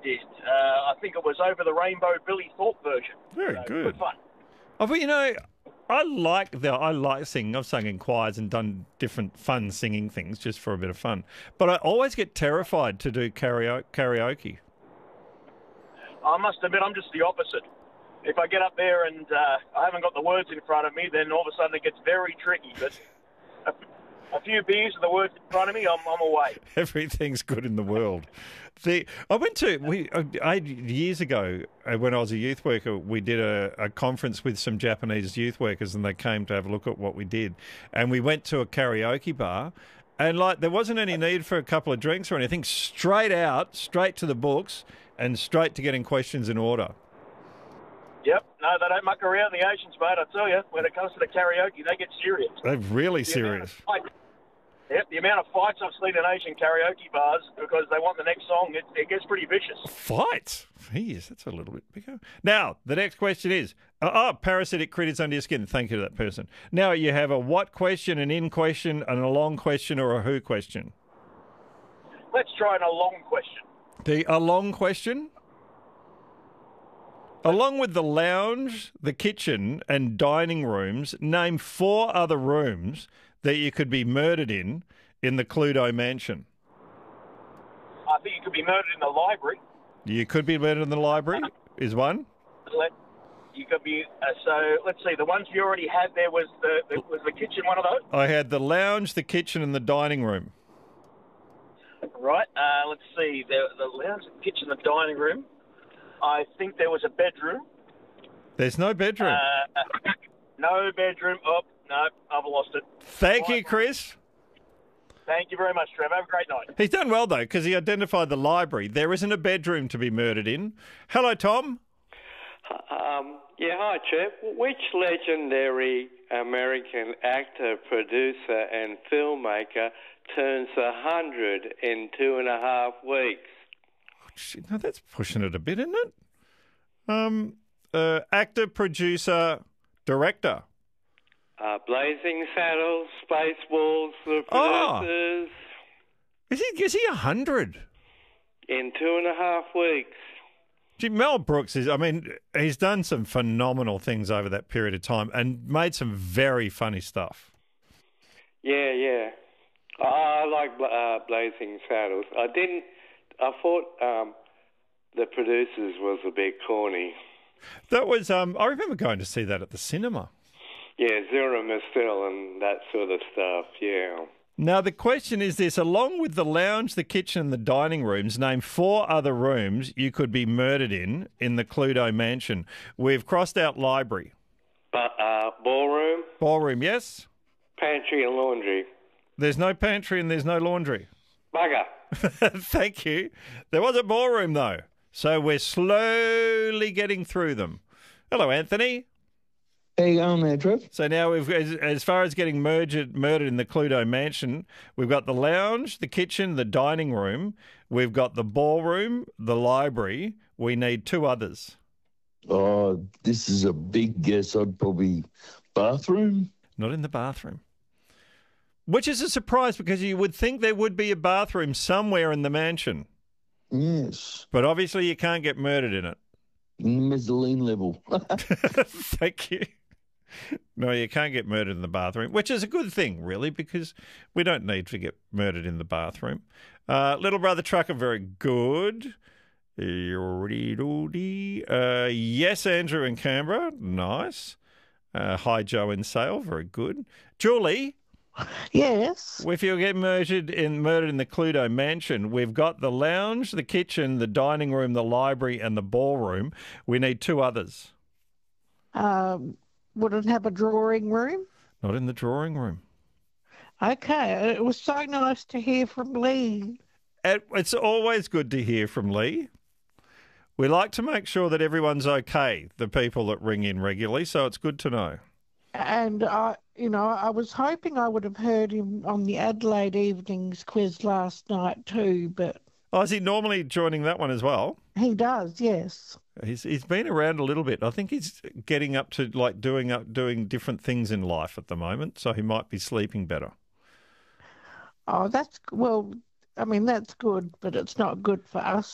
did. I think it was Over the Rainbow, Billy Thorpe version. Very good. Good fun. Oh, but I like singing. I've sung in choirs and done different fun singing things just for a bit of fun. But I always get terrified to do karaoke. I must admit, I'm just the opposite. If I get up there and I haven't got the words in front of me, then all of a sudden it gets very tricky. But a few beers and the words in front of me, I'm away. Everything's good in the world. Years ago, when I was a youth worker, we did a conference with some Japanese youth workers, and they came to have a look at what we did. And we went to a karaoke bar, and there wasn't any need for a couple of drinks or anything. Straight to the books, and straight to getting questions in order. Yep. No, they don't muck around the Asians, mate. I tell you, when it comes to the karaoke, they get serious. They're really serious. The amount of fights I've seen in Asian karaoke bars because they want the next song, it gets pretty vicious. Fights? Jeez, that's a little bit bigger. Now, the next question is, parasitic critters under your skin. Thank you to that person. Now, you have a what question, an in question, an along question, or a who question? Let's try an along question. The along question? Along with the lounge, the kitchen, and dining rooms, name 4 other rooms that you could be murdered in the Cluedo mansion. I think you could be murdered in the library. You could be murdered in the library, is one. You could be. So let's see. The ones you already had there was the kitchen. One of those. I had the lounge, the kitchen, and the dining room. Right. Let's see. The lounge, the kitchen, the dining room. I think there was a bedroom. There's no bedroom. No bedroom. Oh, no, I've lost it. Thank you, Chris. Thank you very much, Trev. Have a great night. He's done well, though, because he identified the library. There isn't a bedroom to be murdered in. Hello, Tom. Hi, Trev. Which legendary American actor, producer, and filmmaker turns 100 in 2.5 weeks? Shit, now that's pushing it a bit, isn't it? Actor, producer, director. Blazing Saddles, Spaceballs, the producers. Is he 100? In 2.5 weeks. Gee, Mel Brooks he's done some phenomenal things over that period of time and made some very funny stuff. Yeah. I like Blazing Saddles. I thought the producers was a bit corny. That was, I remember going to see that at the cinema. Yeah, Zero Mistel and that sort of stuff, yeah. Now, the question is this. Along with the lounge, the kitchen, and the dining rooms, name 4 other rooms you could be murdered in the Cluedo mansion. We've crossed out library. Ballroom? Ballroom, yes. Pantry and laundry. There's no pantry and there's no laundry. Bugger. Thank you. There was a ballroom, though. So we're slowly getting through them. Hello, Anthony. How you going there, Trev? So now, as far as getting murdered in the Cluedo mansion, we've got the lounge, the kitchen, the dining room. We've got the ballroom, the library. We need 2 others. Oh, this is a big guess. I'd probably bathroom. Not in the bathroom. Which is a surprise because you would think there would be a bathroom somewhere in the mansion. Yes. But obviously you can't get murdered in it. In the mezzanine level. Thank you. No, you can't get murdered in the bathroom, which is a good thing, really, because we don't need to get murdered in the bathroom. Little Brother Trucker, very good. Yes, Andrew in Canberra, nice. Hi, Joe in Sale, very good. Julie. Yes. If you get murdered in the Cluedo mansion, we've got the lounge, the kitchen, the dining room, the library, and the ballroom. We need 2 others. Would it have a drawing room? Not in the drawing room. Okay. It was so nice to hear from Lee. It's always good to hear from Lee. We like to make sure that everyone's okay, the people that ring in regularly, so it's good to know. And, I was hoping I would have heard him on the Adelaide Evenings quiz last night too, but... Oh, is he normally joining that one as well? He does, yes. He's been around a little bit. I think he's getting up to doing different things in life at the moment, so he might be sleeping better. Oh, that's good, but it's not good for us.